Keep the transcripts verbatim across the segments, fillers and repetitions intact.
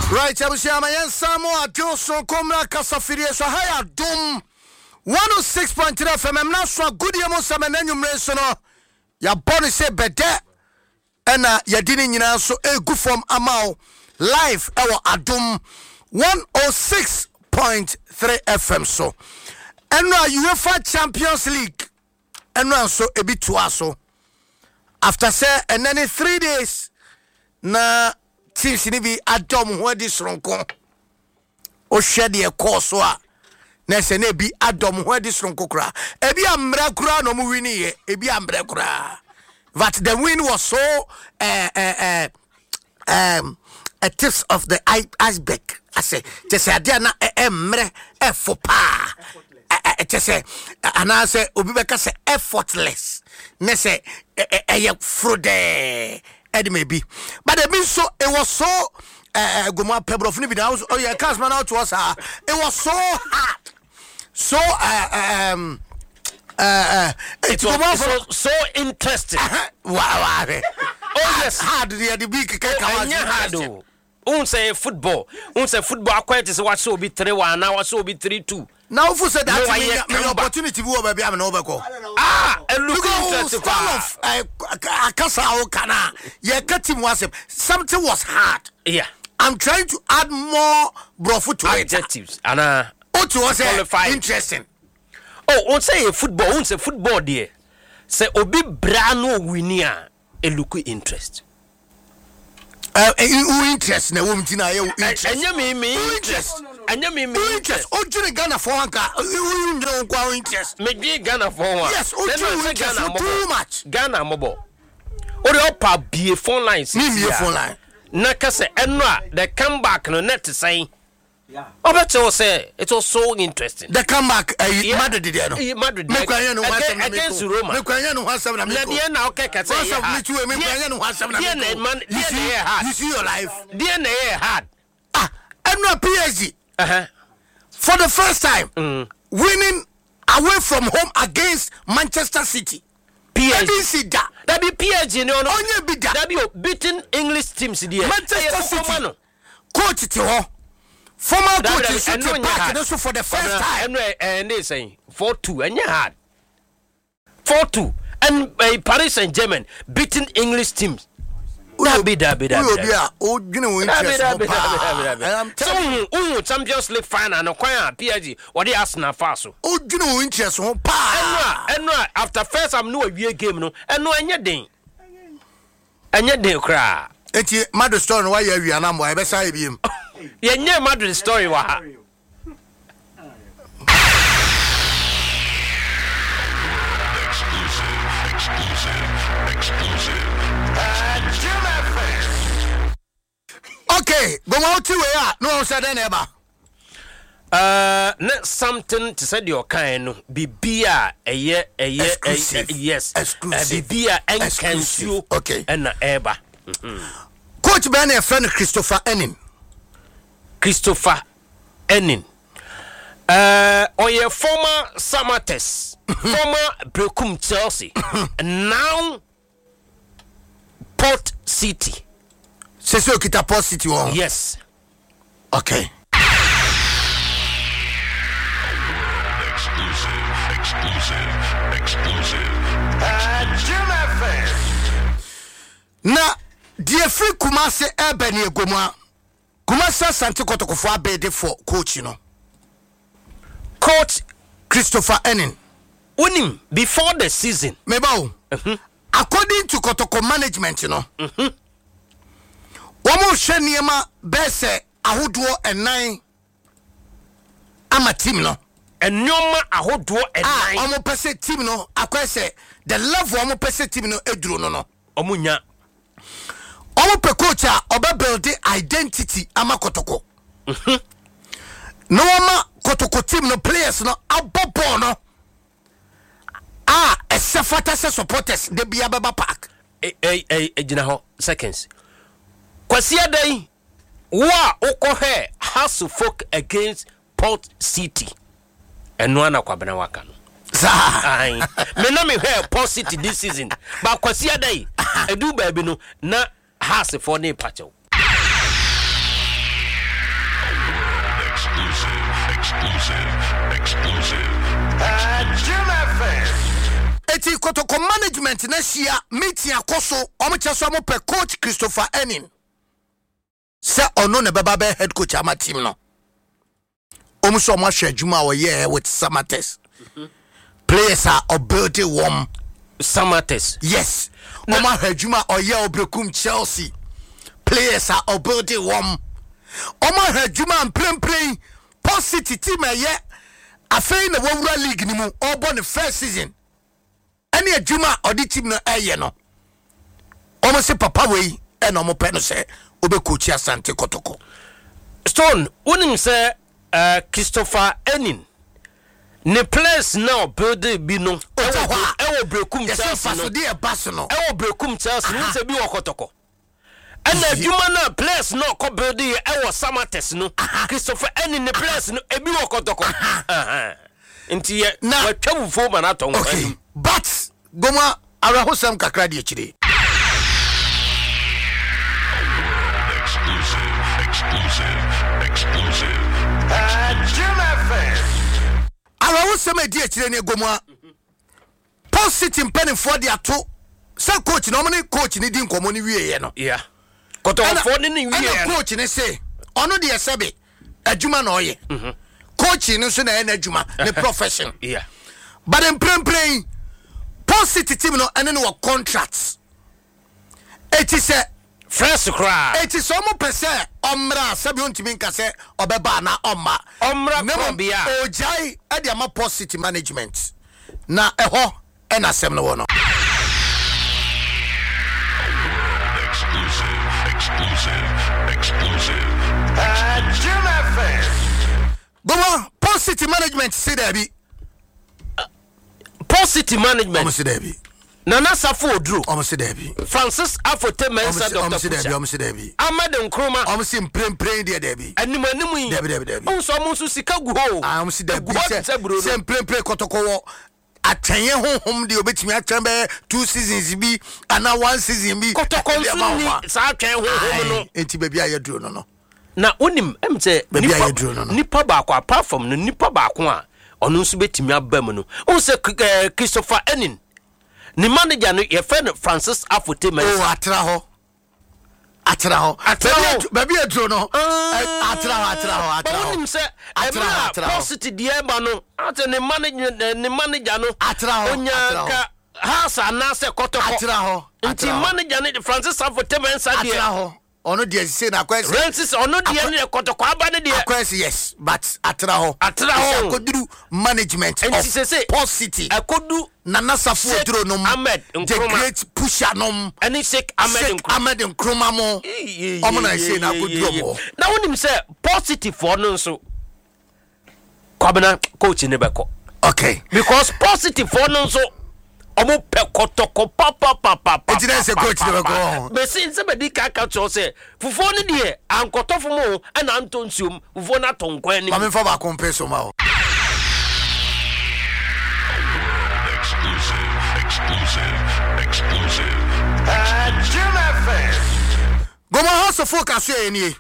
Right, Abusiama yen Samoa Johnson Komra Kasafiri so haya dum one oh six point three F M na so good yemo samenanyumre so no ya boni se bede ena yadini nyina so egu from amao live ewo adum one oh six point three F M so eno UEFA Champions League eno so ebi toa so after say and then three days na teams ni bi adom ho adi sronko o hwede e course a na se na bi adom ho adi sronko kra e bi amra kra no mu wini ye e bi amra kra but the win was so uh, uh, uh, um a tips of the iceberg I say just say dia na emre e fo pa e just say ana say obi be ka say effortless na say e frode Eddie maybe, but the mean so it was so uh Goma Pebble of Nibby house. Oh yeah, cast man out to us. Uh, it was so hard, so uh um uh, uh it was so, so interesting. Wow, wow. Oh yes, hard the the big hard. Un say football, un say football. Quite is what so be three one now. What so be three two. Now for said that me opportunity we baby am no be go. Ah, and look interesting. Of akasa o kana. Ye katim was something was hard. Yeah. I'm trying to add more brofu to adjectives. Ana o to was interesting. Oh, on say football, on say football there. Say obi bra no wini a e look interest. Uh, who interest na woman tina you interest. Anya me me interest. Anya me me interest. O jure Ghana for one ka. Who know kwa interest. Me gi Ghana for one. Yes, o jure Ghana too much. Ghana mobo. O de opa bie phone lines. Me bie phone line. Na ka se eno a the comeback no net say. Yeah. Oh, but you say it was so interesting. The comeback, uh, yeah. Madrid did no. Madrid me kwanya no against, against Roma. Me kwanya no wasam na me. Na dia na okay ka say. Me too me kwanya no wasam na me. Dia na man, dia na hard. You see your life. Dia na hard. Ah, and no P S G. Uh-huh. For the first time, mm. winning away from home against Manchester City. P S G. That be P S G no no. Onye be that. That be beating English teams there. Manchester City. Coach ti ho. Former coach is at the back and for the first time. And they saying four two and you had four two and uh, Paris Saint-Germain beating English teams. That be that be that be that. Oh, you know, interest. So, oh, Champions League final no kwaya P S G. What they Arsenal faso. Oh, you know, interest. Oh, pa. And no, after first I'm no a game no. And no anya den. Anya den kra. Enti Madrid story why you wi anam why be say bi em. Ye nye Madrid story wa ha. Okay, go out to where no said never. Uh, not something to say your kind no bibia a year a year yes exclusive bibia and can okay and na eba. Coach Ben a friend Christopher Ennin. Christopher Ennin. Uh, or your former Samates, former Brecum Chelsea, and now Port City. Seso kita Port City one. Yes. Okay. Exclusive, exclusive, exclusive. Uh, Jim F M. Na, dear free Kumase Ebony Goma. Kumasa Santi Kotoko for abede for coach, you know. Coach Christopher Ennin. Unim before the season. Mebao. Mm-hmm. According to Kotoko management, you know. Mm-hmm. Omo Sheniema Bese Ahuduo and nine. Ama team no. And Nyoma Ahuduo and ah, nine. Omo Pese team no. Akwese the level Omo Pese team no edru no no. Omunya. Omo pe coach a oba build identity ama Kotoko. Mhm. No ama Kotoko team no players no abobo no. Ah, a sefata se supporters de bia baba park. Eh eh eh gina ho seconds. Kwasia day wa okohe House of Folk against Port City. Eno ana kwabena waka no. Ai. Me na me hear Port City this season. But kwasia day edu ba bi no na House for ne pacho. Exclusive, exclusive. Uh, Jim F M. Eti Kotoko management na shia meeting akoso omo cheso mo pe coach Christopher Enin. Se ono ne beba be head coach ama team no. Omo so mo hwe adwuma wo ye with Samates. Mm-hmm. Players are ability warm Samates. Yes. Omo hwe adwuma oye obrekum Chelsea. Players are ability warm. Omo hwe adwuma mprempren Port City team eye afei na wawura league ni mu obo ne first season. Any adwuma odi team no eye no. Omo se papa wei e na omo pe no se obe coach Asante Kotoko. Stone, unim se uh, Christopher Enin. Ne place now building bi no. E wo brekum Chelsea no. Yes, paso no. E wo brekum Chelsea no se bi wo Kotoko. And adwuma na place no ko building e wo Samates no. Christopher Enin ne place no e bi wo Kotoko. Aha. Nti ye na watwa fo ma na ton okay. But goma arahosam kakra de chire. Exclusive, exclusive, exclusive. Uh, Jim F M. Arahosam de chire ne goma. Port City pen for the ato. Say coach no money coach ni din komo ni wie ye no. Yeah. Kotoko for ni ni wie. And coach ni say ono de sebe adwuma na oye. Mhm. Coach no so na e na adwuma the profession. Yeah. But in prem playing Port City team no ene no contracts. It is a fresh cry. It is almost per se omra sabi ontimi nka se obeba na omma. Omra probia. Ojai e de ama Port City management. Na eho e na sem no wono. Exclusive, exclusive, exclusive. Uh, Jim F M. Go Port City management say there be Port City management. Almost there be. Nana Safo Odru. Almost there be. Francis Afote Mensa Doctor Almost there be. Almost there be. Ahmed Nkrumah. Almost in prem prem there there be. Animu animu. There be there be there be. Onso amonso sika gu ho. Almost there be. Same prem prem Kotoko wo. Atanye honhom de obetimi atwen be two seasons bi ana one season bi. Kotoko nso ni sa atwen honhom no. Enti baby aye duro no no. Na onim em say nipa nipa ba kwa apart from no nipa ba ko a ono nso betimi abam no. On say Christopher Enin. Ni manager no ye friend Francis Afote Mensa. Oh atra ho. Atra ho. Atra baby aduro no. Atra ho atra ho atra ho. Onim say atra positive die ba no. Ate ni manager ni manager no. Atra ho. Onya ka hasa na se Kotoko. Atra ho. Nti manager ni Francis Afote Mensa die. Atra ho. Ono de say na kwesi. Francis ono de ni Kotoko aba ne de. Kwesi yes, but atra ho. Atra ho. Akoduru management of Port City. Akodu Nana Safo Odru no. Ahmed Nkrumah. The great pusher no. Any Sheikh Ahmed Nkrumah. Ahmed Nkrumah mo. Omo na say na akoduru mo. Na wonim say positive for no so. Kwabena coach ne beko. Okay. Because positive for no so. Omo pe Kotoko papa papa. It didn't say coach ne beko. Be say somebody ka ka to say fufu ne de ankotofo mo na antonsuom fufu na tonkwan ni. Ma me fa ba kompeso ma o. Exclusive, exclusive, exclusive. Uh, Jim F M. Go my House of Folk aso eni.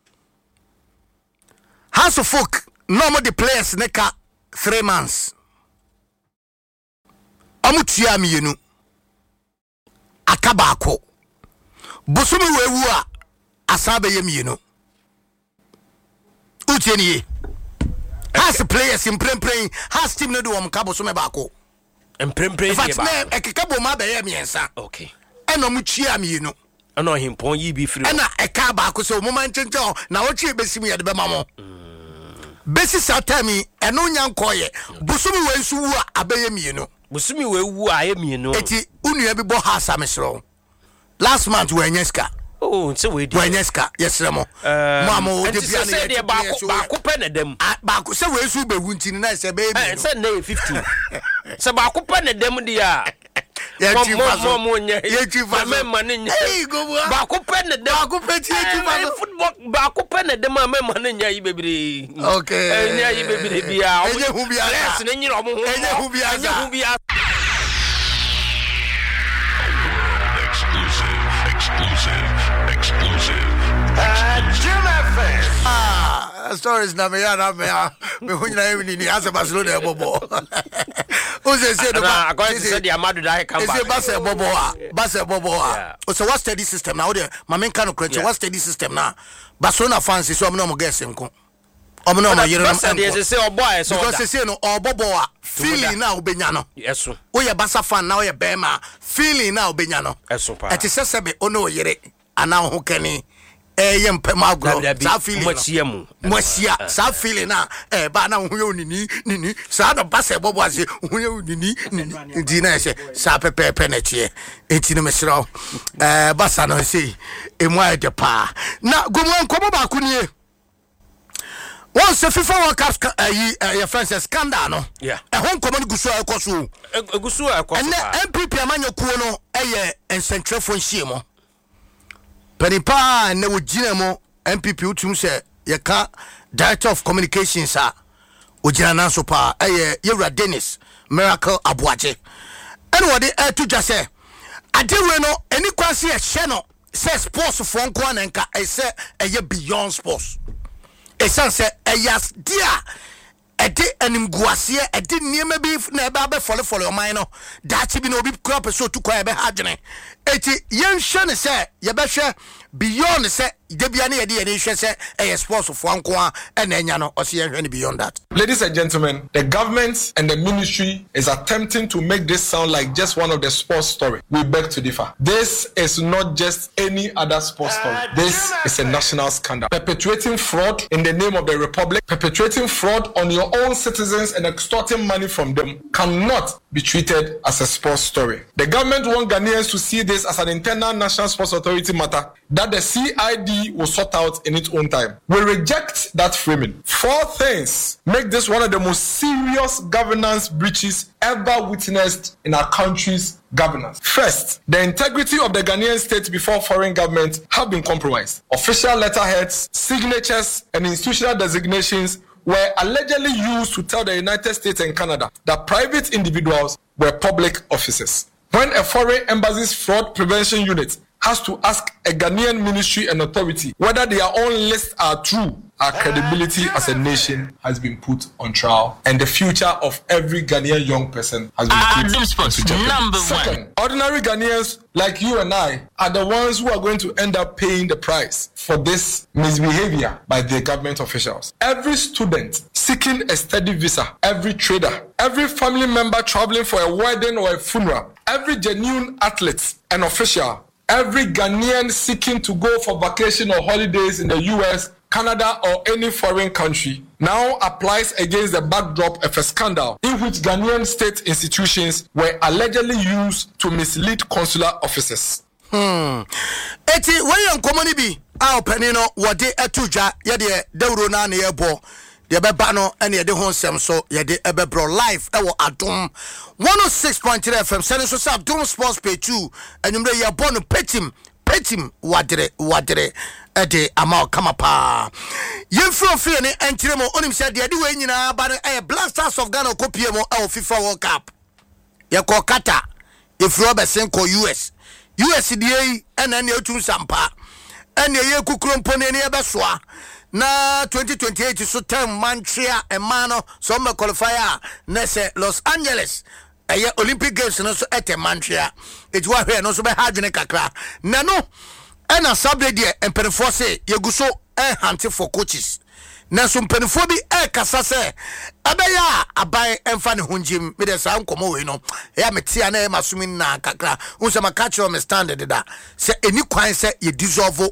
House of Folk normal the players neka three months. Amutua mienu. Akaba ako. Bosumi wewu a asabe ye mienu. Utieni. Has players in prem prem has team no do am kabo so me ba ako. Emprempren ye ba. Na ekeka ma ba ye miensa. Okay. Eno mutua mienu. Eno himpon yi bi free. Ena eka ba ako so mo man chenchen na wo tue besimu ye de be ma mo. Besi satami eno nyankoye. Bosumi we nsu wu a abaye mienu. Bosumi we wu a ye mienu. Eti unua bi bo ha samesro. Last month we nyeska. Oh, nse we di. We nyeska yesremo. Mo amo de bia na ye ba ko ba ko pe na dem. Ba ko se we nsu be wu ntini na se be mi. Eh, se na fifteen. Se ba ko pe na dem dia. Ye chi faso. Mo mo nye. Ye chi faso. Me ma ne nye. Hey go bo. Ba ko pe na dem. Ba ko pe ti ye chi faso. Football ba ko pe na dem ma me ma ne nya yi bebre. Okay. Eh nya yi bebre bia. Enye hu bia. Yes, ne nyiro mo ho. Enye hu bia. Enye hu bia. Exclusive, exclusive. Uh, Jim F M. Ah, stories na me ya na me ya me hu nyina yemi ni ase Barcelona e bobo o se se do ba according to the Amadu da come back e se ba se bobo a ba se bobo a o se what steady system na o de ma men kan correct what steady system na Barcelona fans so am na mo guess nko am na mo yere no because say obo a so because say no obobo a feeling na obenya no yeso o ye Barca fan na o ye bema feeling na obenya no eso pa e te se sebe o na o yere ana ho kani eh yem pem agro sa feeling mwachia mu mwachia sa feeling na eh ba na hu ye nini nini sa na ba se bobo ase hu ye nini nini di na se sa pepe pe na tie enti no mesro eh ba sa no se e mo ade pa na gomo nkomo ba ku nie won se FIFA World Cup ayi your friends scandal no yeah e ho nkomo ni gusu ekoso gusu ekoso ene M P P amanyo kuo no eye ensentrefo nhie mo Penipa na wogina mo M P P utum se yeka Director of Communications a wogina nanso pa eye Yewra Dennis Miracle Abuaje ene wode etu dwa se adewe no eni kwase e hye no se sports fo nko anenka e se eye beyond sports e san se eyas dia ede animguase ede niema bi na eba be fole fole o man no dachi bi na obi crop so tu kwa ebe hadwene eti yenhwe ne se ye be hwe beyond se de bia na ye de ye hwe se e sports fo anko a na enya no o se yenhwe ne beyond that. Ladies and gentlemen, the government and the ministry is attempting to make this sound like just one of the sports story. We beg to differ. This is not just any other sports story. This is a national scandal. Perpetuating fraud in the name of the republic, perpetuating fraud on your own citizens and extorting money from them cannot be treated as a sports story. The government wants Ghanaians to see this as an internal National Sports Authority matter that the C I D will sort out in its own time. We reject that framing. Four things make this one of the most serious governance breaches ever witnessed in our country's governance. First, the integrity of the Ghanaian state before foreign governments have been compromised. Official letterheads, signatures, and institutional designations were allegedly used to tell the United States and Canada that private individuals were public officers. When a foreign embassy's fraud prevention unit has to ask a Ghanaian ministry and authority whether their own lists are true, our credibility as a nation has been put on trial, and the future of every Ghanaian young person has been put into jeopardy. Second, ordinary Ghanaians like you and I are the ones who are going to end up paying the price for this misbehavior by the government officials. Every student seeking a study visa, every trader, every family member traveling for a wedding or a funeral, every genuine athlete and official, every Ghanaian seeking to go for vacation or holidays in the U S, Canada, or any foreign country now applies against the backdrop of a scandal in which Ghanaian state institutions were allegedly used to mislead consular officers. Hmm. Eti wayan komoni bi a opani no wode etudwa ye de dawro na na yebo de beba no ene ye de ho nsem so ye de ebebro live e wo Adom one oh six point three F M sene so sa Adom Sports Page two enumre ye bo no petim petim wadere wadere ede ama kama pa yemfro fie ne enkyere mo onim se de de we nyina ba e Blasters of Ghana kopie mo e FIFA World Cup ye ko kata ifro be sen ko U S U S D A ena ne etu sampa ena ye kukrompo ne ne besoa na twenty twenty-eight so term Montreal emano so me qualifier na se Los Angeles eye Olympic Games no so ete Montreal ejiwa hwe no so be hadwene kakra na no ena sabre de emperifo se yeguso e hunting for coaches na so mpenifo bi e kasa se abeya abai emfa ne honjim me de sa nkomo we no ya metia na e masumi na kakra unse makacho me standard da se eni kwan se ye dissolve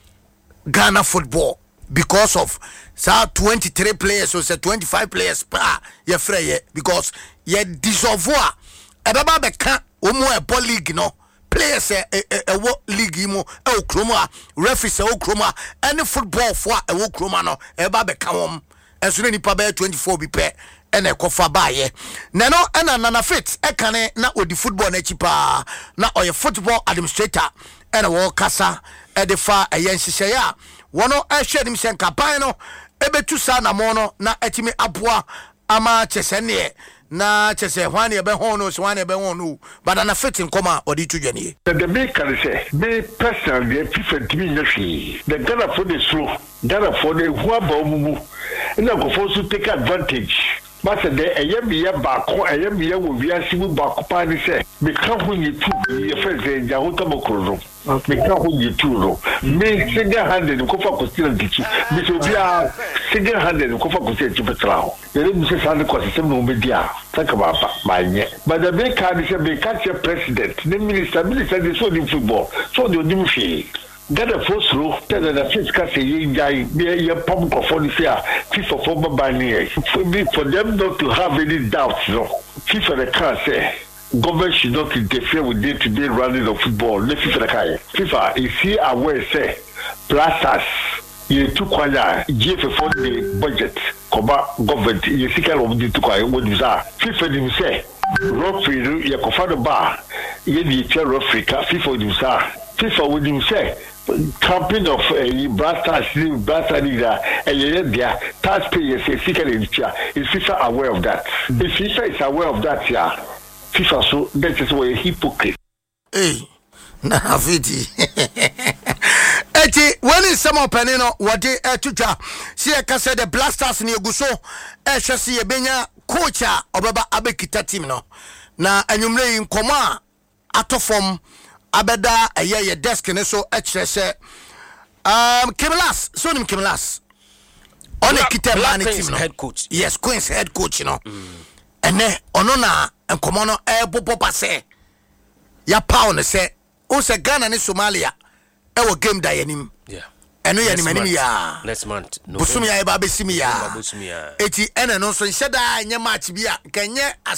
Ghana football because of sa twenty-three players or say twenty-five players pa ye freye because ye dissolve a ebeba be ka omo e ball league no players e e wo league mo e o kroma referees e o kroma any football for e wo kroma no eba be ka wom enso ni pa be twenty-four bi pe ene kofa baaye na no ena nana fit e kane na odi football na chipa na oye football administrator ena wo kasa e de fa e yen hihye ya wono e hwe nim sen kapan no ebetu sa na mo no na etimi aboa ama chesene na kyese hwan e be hon no so hwan e be hon no but na fit nkoma odi tudwane the big can say me personally FIFA timi nyashi the Ghana for the slow Ghana for the who about mumu na go for to take advantage but the ayemiya baako ayemiya wo wiase mu baako pa ni say me ka ho ni tu ye feze ja ho tamokro no me ka ho ni tu no me single handed ko fa ko tira dichi me so bia single handed ko fa ko tira dichi betrao ele mi se sande ko system no media taka ba ba nye but the big can say be catch president the minister minister de so di football so di odi mu fi Ghana for slow tell the fiscal say you guy be pump for the fear FIFA for bani for me for them not to have any doubts no FIFA the can say government should not interfere with day-to-day running of football le FIFA the can FIFA is he aware say blasters you took one G F for the budget cover government you see kind of the took what is that FIFA them say referee you cover the bar you need to referee FIFA them say FIFA would him say campaign of uh, Blasters, Blaster leader, and their taxpayers say is FIFA aware of that? Mm. If FIFA is aware of that, yeah, FIFA so that is why a hypocrite. Hey, na fiti. Eti when is some openino what they etuja see a case the Blasters ni guso e hwese ye benya coach a obeba abekita team no na anwumre yi nkoma atofom abeda eye ye desk ne so ekyerese um Kimlas so nim Kimlas on a kita man team no head coach yes Queen's head coach no ene ono na enkomo no e popo pase ya paw ne se o se Ghana ne Somalia e wo game da yanim yeah eno ya ni manim ya next month busumi ya e ba besimi ya eti ene no so nheda anya match bia kenye